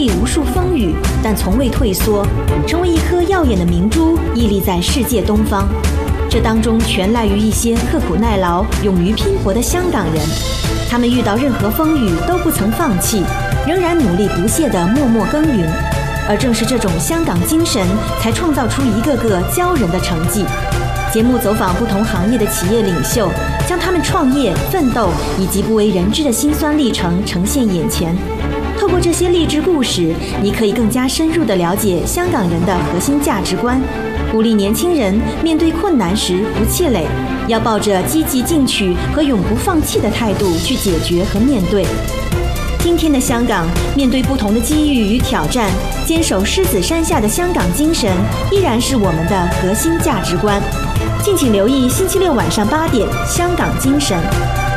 历无数风雨，但从未退缩，成为一颗耀眼的明珠，屹立在世界东方。这当中全赖于一些刻苦耐劳、勇于拼搏的香港人。他们遇到任何风雨都不曾放弃，仍然努力不懈地默默耕耘。而正是这种香港精神，才创造出一个个骄人的成绩。节目走访不同行业的企业领袖，将他们创业、奋斗以及不为人知的辛酸历程呈现眼前。透过这些励志故事，你可以更加深入地了解香港人的核心价值观，鼓励年轻人面对困难时不气馁，要抱着积极进取和永不放弃的态度去解决和面对。今天的香港，面对不同的机遇与挑战，坚守狮子山下的香港精神，依然是我们的核心价值观。敬请留意星期六晚上8点，《香港精神》。